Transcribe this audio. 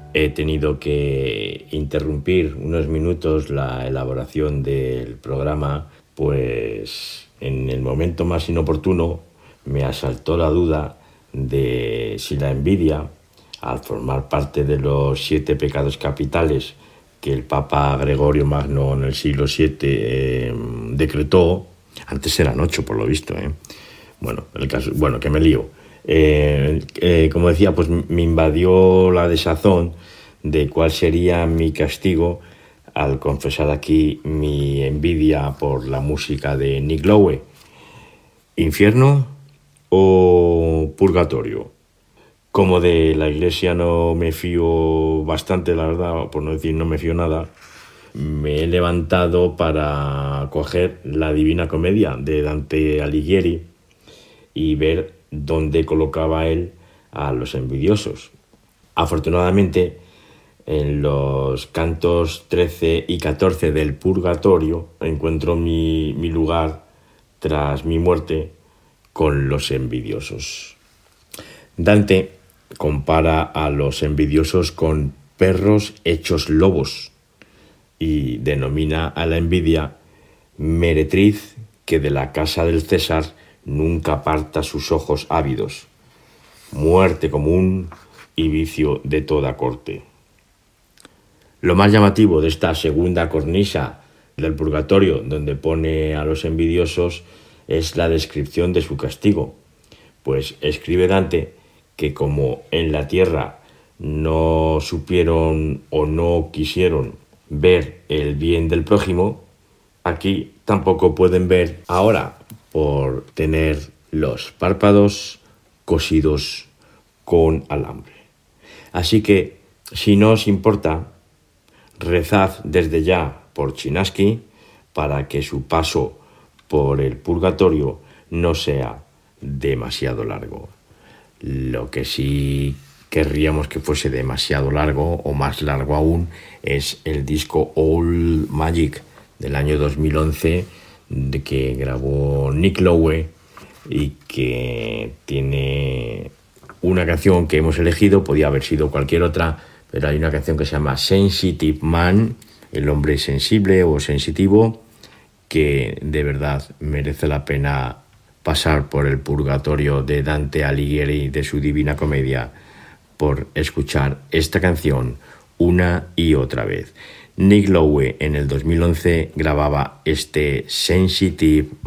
he tenido que interrumpir unos minutos la elaboración del programa, pues en el momento más inoportuno me asaltó la duda de si la envidia, al formar parte de los 7 pecados capitales que el Papa Gregorio Magno en el siglo VII decretó, antes eran 8 por lo visto, que me lío. Como decía, pues me invadió la desazón de cuál sería mi castigo al confesar aquí mi envidia por la música de Nick Lowe. ¿Infierno o purgatorio? Como de la iglesia no me fío bastante, la verdad, por no decir no me fío nada, me he levantado para coger la Divina Comedia de Dante Alighieri y ver dónde colocaba él a los envidiosos. Afortunadamente, en los cantos 13 y 14 del Purgatorio encuentro mi lugar tras mi muerte con los envidiosos. Dante compara a los envidiosos con perros hechos lobos y denomina a la envidia meretriz que de la casa del César nunca aparta sus ojos ávidos, muerte común y vicio de toda corte. Lo más llamativo de esta segunda cornisa del Purgatorio, donde pone a los envidiosos, es la descripción de su castigo, pues escribe Dante que como en la tierra no supieron o no quisieron ver el bien del prójimo, aquí tampoco pueden ver ahora por tener los párpados cosidos con alambre. Así que, si no os importa, rezad desde ya por Chinaski para que su paso por el purgatorio no sea demasiado largo. Lo que sí querríamos que fuese demasiado largo, o más largo aún, es el disco All Magic del año 2011 de que grabó Nick Lowe y que tiene una canción que hemos elegido, podía haber sido cualquier otra, pero hay una canción que se llama Sensitive Man, el hombre sensible o sensitivo, que de verdad merece la pena pasar por el purgatorio de Dante Alighieri de su Divina Comedia por escuchar esta canción una y otra vez. Nick Lowe en el 2011 grababa este Sensitive